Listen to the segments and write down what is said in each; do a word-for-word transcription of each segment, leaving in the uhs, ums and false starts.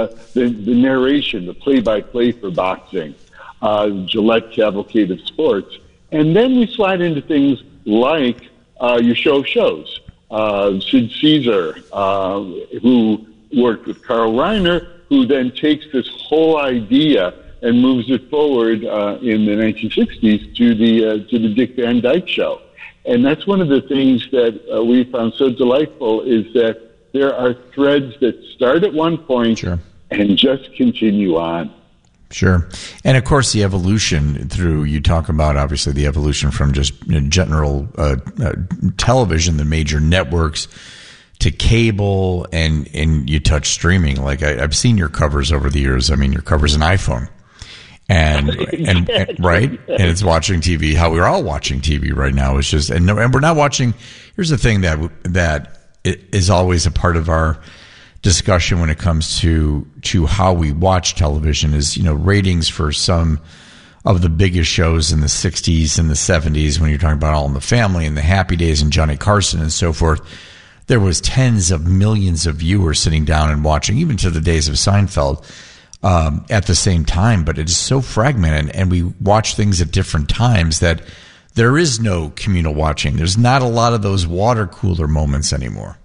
uh, the, the narration, the play-by-play for boxing, uh, Gillette Cavalcade of Sports. And then we slide into things like uh, your show shows. Uh, Sid Caesar, uh, who worked with Carl Reiner, who then takes this whole idea and moves it forward uh, in the nineteen sixties to the uh, to the Dick Van Dyke Show. And that's one of the things that uh, we found so delightful is that there are threads that start at one point sure. and just continue on. Sure. And, of course, the evolution through, you talk about, obviously, the evolution from just you know, general uh, uh, television, the major networks, to cable, and, and you touch streaming. Like, I, I've seen your covers over the years. I mean, your cover's an iPhone. And, and, and right? And it's watching T V. How we're all watching T V right now is just, and, and we're not watching, here's the thing that that is always a part of our discussion when it comes to to how we watch television is, you know, ratings for some of the biggest shows in the sixties and the seventies, when you're talking about All in the Family and the Happy Days and Johnny Carson and so forth. There was tens of millions of viewers sitting down and watching, even to the days of Seinfeld, um, at the same time. But it is so fragmented, and we watch things at different times that there is no communal watching. There's not a lot of those water cooler moments anymore.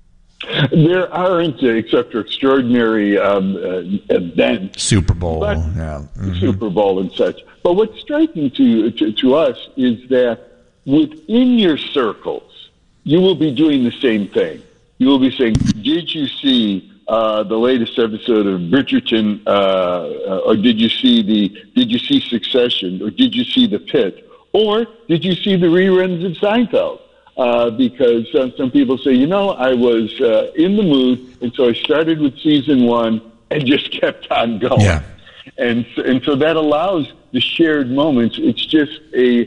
There aren't, except for extraordinary um, uh, events. Super Bowl, but, yeah. Mm-hmm. Super Bowl and such. But what's striking to, to to us is that within your circles, you will be doing the same thing. You will be saying, did you see uh, the latest episode of Bridgerton, uh, or did you see the did you see Succession, or did you see The Pit, or did you see the reruns of Seinfeld? Uh, because uh, some people say, you know, I was uh, in the mood, and so I started with season one and just kept on going. Yeah. And, and so that allows the shared moments. It's just a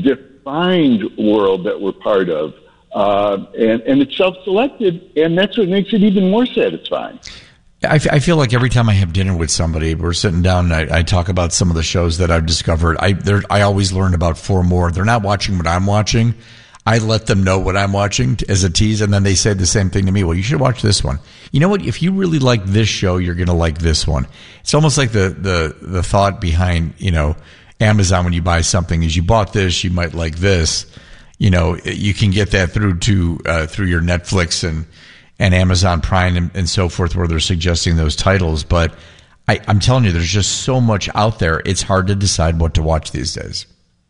defined world that we're part of. Uh, and, and it's self-selected, and that's what makes it even more satisfying. I, f- I feel like every time I have dinner with somebody, we're sitting down and I, I talk about some of the shows that I've discovered. I, I always learn about four more. They're not watching what I'm watching. I let them know what I'm watching as a tease, and then they say the same thing to me. Well, you should watch this one. You know what? If you really like this show, you're going to like this one. It's almost like the, the, the thought behind, you know, Amazon when you buy something is you bought this, you might like this. You know, you can get that through to uh, through your Netflix and, and Amazon Prime and, and so forth, where they're suggesting those titles. But I, I'm telling you, there's just so much out there. It's hard to decide what to watch these days.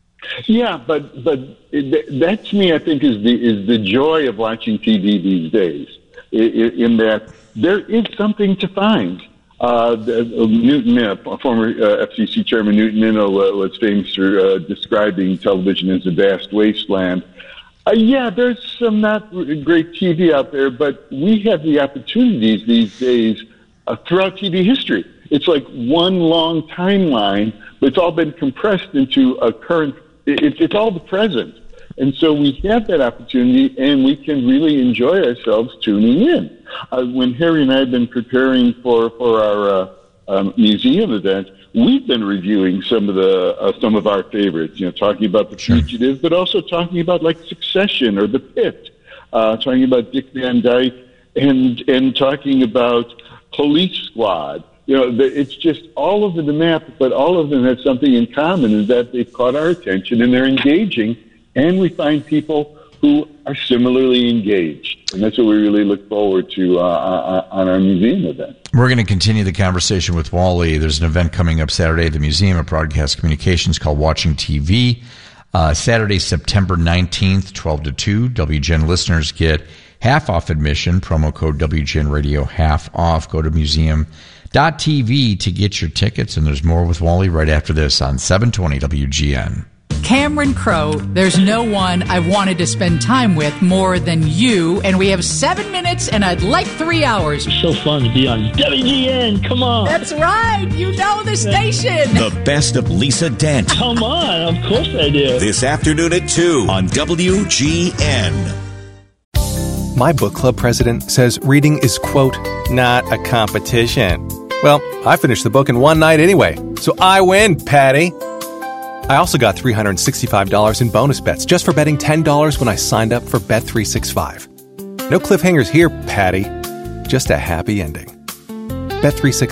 Yeah, but but it, that to me, I think, is the is the joy of watching T V these days. In, in that there is something to find. Uh, Newton Minow, former uh, F C C chairman Newton Minow, uh, was famous for uh, describing television as a vast wasteland. Uh, yeah, there's some not great T V out there, but we have the opportunities these days uh, throughout T V history. It's like one long timeline, but it's all been compressed into a current. It, it's all the present. And so we have that opportunity, and we can really enjoy ourselves tuning in. Uh, when Harry and I have been preparing for, for our uh, um, museum event, we've been reviewing some of the uh, some of our favorites, you know, talking about The Fugitive, but also talking about, like, Succession or The Pit, uh, talking about Dick Van Dyke, and, and talking about Police Squad. You know, it's just all over the map, but all of them have something in common, is that they've caught our attention and they're engaging, and we find people who are similarly engaged. And that's what we really look forward to uh, on our museum event. We're going to continue the conversation with Wally. There's an event coming up Saturday at the Museum of Broadcast Communications called Watching T V. Uh, Saturday, September nineteenth, twelve to two. W G N listeners get half off admission. Promo code W G N Radio, half off. Go to museum dot t v to get your tickets. And there's more with Wally right after this on seven twenty W G N. Cameron Crowe, there's no one I've wanted to spend time with more than you, and we have seven minutes, and I'd like three hours. It's so fun to be on W G N. Come on. That's right. You know the station. The best of Lisa Dent. Come on. Of course I do. This afternoon at two on W G N. My book club president says reading is, quote, not a competition. Well, I finished the book in one night anyway, so I win, Patty. I also got three hundred sixty-five dollars in bonus bets just for betting ten dollars when I signed up for Bet three sixty-five. No cliffhangers here, Patty. Just a happy ending. Bet three sixty-five.